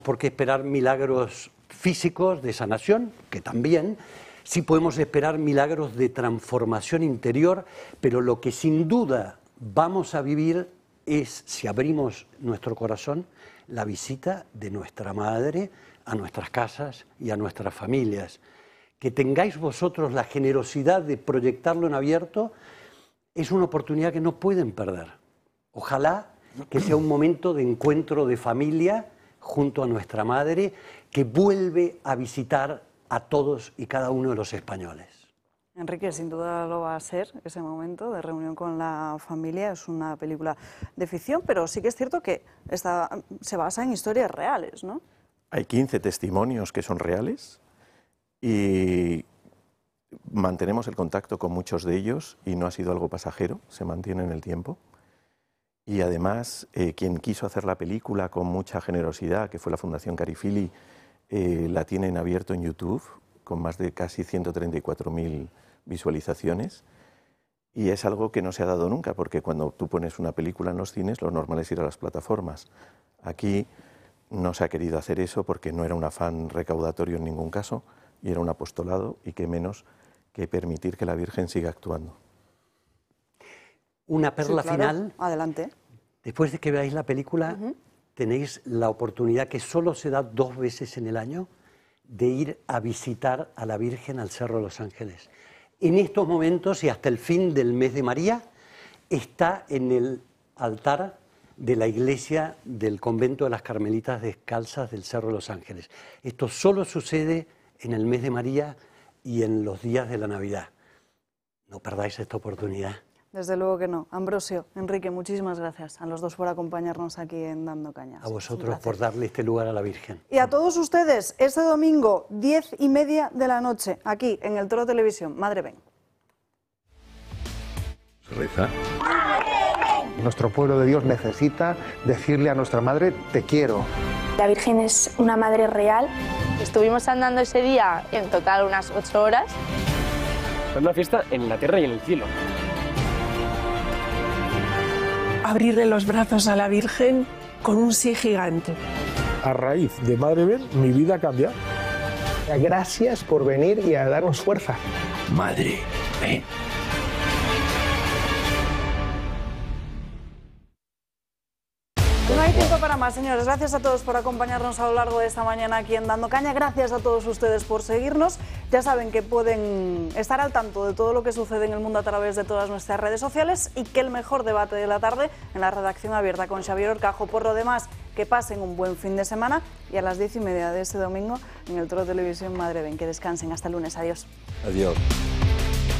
¿Por qué esperar milagros físicos de sanación? Que también. Sí podemos esperar milagros de transformación interior, pero lo que sin duda vamos a vivir es, si abrimos nuestro corazón, la visita de nuestra Madre a nuestras casas y a nuestras familias. Que tengáis vosotros la generosidad de proyectarlo en abierto es una oportunidad que no pueden perder. Ojalá que sea un momento de encuentro de familia junto a nuestra Madre, que vuelve a visitar a todos y cada uno de los españoles. Enrique, sin duda lo va a ser ese momento de reunión con la familia. Es una película de ficción, pero sí que es cierto que se basa en historias reales, ¿no? Hay 15 testimonios que son reales y mantenemos el contacto con muchos de ellos y no ha sido algo pasajero, se mantiene en el tiempo. Y además, quien quiso hacer la película con mucha generosidad, que fue la Fundación Carifili, la tiene en abierto en YouTube, con más de casi 134.000 visualizaciones. Y es algo que no se ha dado nunca, porque cuando tú pones una película en los cines, lo normal es ir a las plataformas. Aquí no se ha querido hacer eso porque no era un afán recaudatorio en ningún caso, y era un apostolado, y qué menos que permitir que la Virgen siga actuando. Una perla final. Adelante. Después de que veáis la película, tenéis la oportunidad, que solo se da 2 veces en el año, de ir a visitar a la Virgen al Cerro de los Ángeles. En estos momentos y hasta el fin del mes de María, está en el altar de la iglesia del convento de las Carmelitas Descalzas del Cerro de los Ángeles. Esto solo sucede en el mes de María y en los días de la Navidad. No perdáis esta oportunidad. Desde luego que no. Ambrosio, Enrique, muchísimas gracias a los dos por acompañarnos aquí en Dando Cañas. A vosotros por darle este lugar a la Virgen. Y a todos ustedes, este domingo, 10:30 de la noche, aquí en el Toro Televisión. Madre ven. Reza. Nuestro pueblo de Dios necesita decirle a nuestra Madre, te quiero. La Virgen es una madre real. Estuvimos andando ese día en total unas 8 horas. Es una fiesta en la tierra y en el cielo. Abrirle los brazos a la Virgen con un sí gigante. A raíz de Madre Ven, mi vida cambia. Gracias por venir y a darnos fuerza. Madre Ven. No hay tiempo para más, señores. Gracias a todos por acompañarnos a lo largo de esta mañana aquí en Dando Caña. Gracias a todos ustedes por seguirnos. Ya saben que pueden estar al tanto de todo lo que sucede en el mundo a través de todas nuestras redes sociales y que el mejor debate de la tarde en la redacción abierta con Xavier Horcajo. Por lo demás, que pasen un buen fin de semana y a las 10:30 de este domingo en el Toro Televisión Madre Ven. Que descansen. Hasta el lunes. Adiós. Adiós.